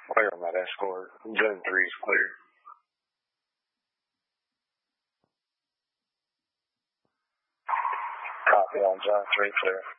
Clear on that escort. Zone 3 is clear. Copy on Zone 3 clear.